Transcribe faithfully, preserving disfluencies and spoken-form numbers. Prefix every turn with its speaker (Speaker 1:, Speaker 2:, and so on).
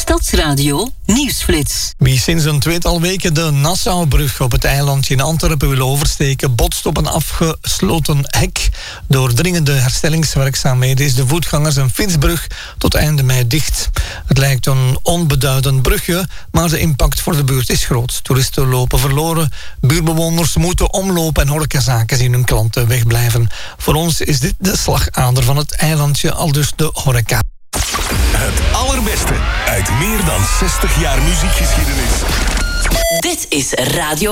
Speaker 1: Stadsradio Nieuwsflits.
Speaker 2: Wie sinds een tweetal weken de Nassaubrug op het eilandje in Antwerpen wil oversteken, botst op een afgesloten hek. Door dringende herstellingswerkzaamheden is de voetgangers- en fietsbrug tot einde mei dicht. Het lijkt een onbeduidend brugje, maar de impact voor de buurt is groot. Toeristen lopen verloren, buurtbewoners moeten omlopen en horecazaken zien hun klanten wegblijven. Voor ons is dit de slagader van het eilandje, aldus de horeca.
Speaker 3: Het allerbeste uit meer dan zestig jaar muziekgeschiedenis.
Speaker 1: Dit is Radio